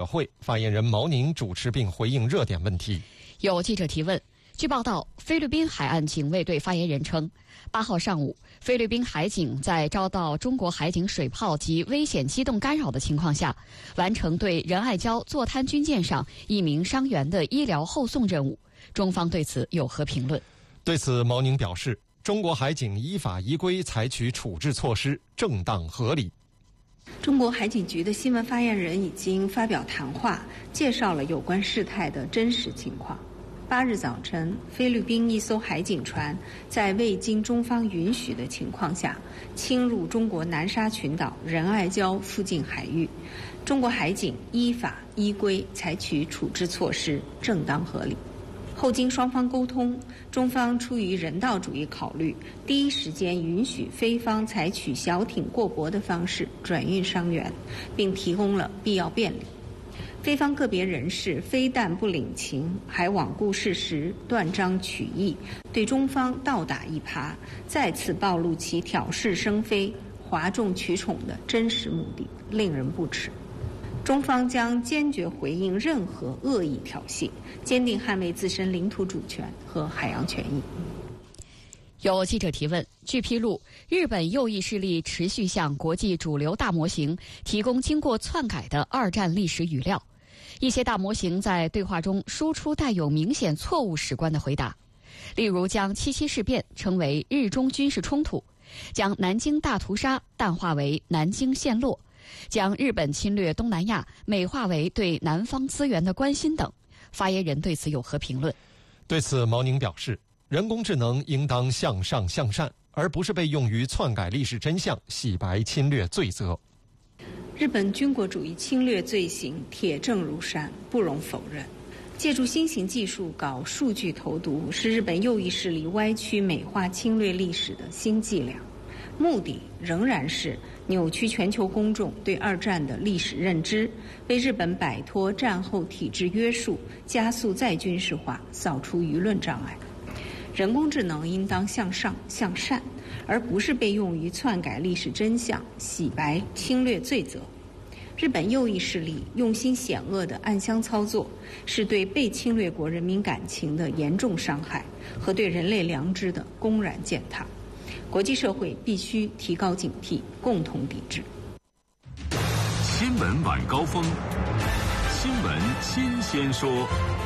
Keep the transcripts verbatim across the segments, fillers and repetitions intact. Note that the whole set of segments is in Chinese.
会，发言人毛宁主持并回应热点问题。 有记者提问。据报道，菲律宾海岸警卫队发言人称，八号上午，菲律宾海警在遭到中国海警水炮及危险机动干扰的情况下，完成对仁爱礁坐滩军舰上一名伤员的医疗后送任务。中方对此有何评论？ 对此，毛宁表示，中国海警依法依规采取处置措施，正当合理。 中国海警局的新闻发言人已经发表谈话，介绍了有关事态的真实情况。八日早晨，菲律宾一艘海警船在未经中方允许的情况下，侵入中国南沙群岛仁爱礁附近海域。中国海警依法依规采取处置措施，正当合理。后经双方沟通，中方出于人道主义考虑，第一时间允许菲方采取小艇过泊的方式转运伤员，并提供了必要便利。菲方个别人士非但不领情，还罔顾事实，断章取义，对中方倒打一耙，再次暴露其挑事生非、哗众取宠的真实目的，令人不齿。中方将坚决回应任何恶意挑衅，坚定捍卫自身领土主权和海洋权益。 有记者提问，据披露，日本右翼势力持续向国际主流大模型提供经过篡改的二战历史语料。一些大模型在对话中输出带有明显错误史观的回答，例如将七七事变称为日中军事冲突，将南京大屠杀淡化为南京陷落，将日本侵略东南亚美化为对南方资源的关心等。发言人对此有何评论？ 对此，毛宁表示，人工智能应当向上向善，而不是被用于篡改历史真相、洗白侵略罪责。 日本军国主义侵略罪行铁证如山，不容否认。借助新型技术搞数据投毒，是日本右翼势力歪曲美化侵略历史的新伎俩，目的仍然是扭曲全球公众对二战的历史认知，为日本摆脱战后体制约束、加速再军事化扫除舆论障碍。人工智能应当向上向善，而不是被用于篡改历史真相、洗白侵略罪责。日本右翼势力用心险恶的暗箱操作，是对被侵略国人民感情的严重伤害和对人类良知的公然践踏。国际社会必须提高警惕，共同抵制。 新闻晚高峰，新闻新鲜说。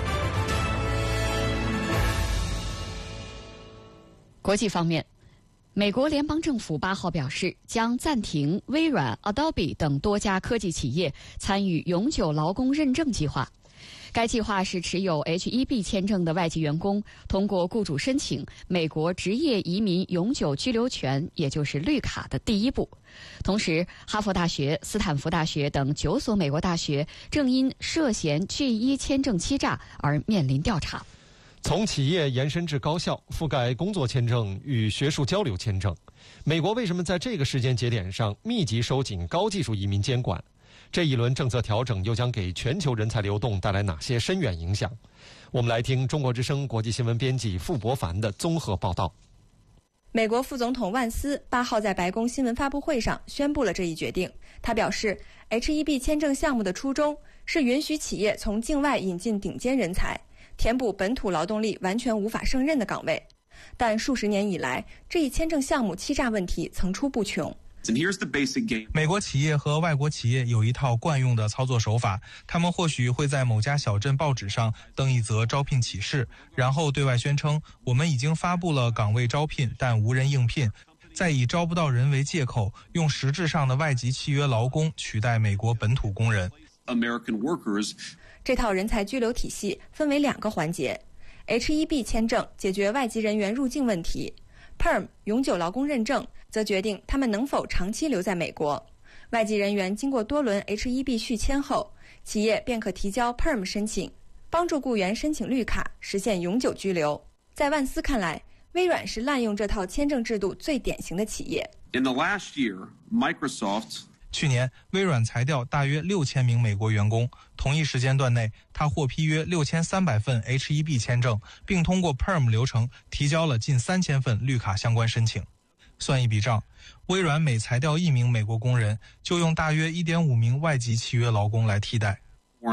国际方面，美国联邦政府八号表示，将暂停微软、Adobe 等多家科技企业参与永久劳工认证计划。该计划是持有 H 一 B 签证的外籍员工通过雇主申请美国职业移民永久居留权，也就是绿卡的第一步。同时，哈佛大学、斯坦福大学等九所美国大学正因涉嫌 G 一 签证欺诈而面临调查。 从企业延伸至高校，覆盖工作签证与学术交流签证，美国为什么在这个时间节点上密集收紧高技术移民监管？这一轮政策调整又将给全球人才流动带来哪些深远影响？我们来听中国之声国际新闻编辑傅博凡的综合报道。 美国副总统万斯八号在白宫新闻发布会上宣布了这一决定。他表示 H 一 B 签证项目的初衷是允许企业从境外引进顶尖人才，填补本土劳动力完全无法胜任的岗位。但数十年以来，这一签证项目欺诈问题层出不穷。 美国企业和外国企业有一套惯用的操作手法，他们或许会在某家小镇报纸上登一则招聘启事，然后对外宣称我们已经发布了岗位招聘，但无人应聘，再以招不到人为借口，用实质上的外籍契约劳工取代美国本土工人。 这套人才居留体系分为两个环节， H 一 B 签证解决外籍人员入境问题， P E R M 永久劳工认证则决定他们能否长期留在美国。外籍人员经过多轮 H 一 B 续签后，企业便可提交 P E R M 申请，帮助雇员申请绿卡，实现永久居留。在万斯看来，微软是滥用这套签证制度最典型的企业。 In the last year, Microsoft 去年，微软裁掉大约六千名美国员工。同一时间段内，他获批约六千三百份 H 一 B 签证，并通过 P E R M 流程提交了近三千份绿卡相关申请。算一笔账，微软每裁掉一名美国工人，就用大约 一点五名外籍契约劳工来替代。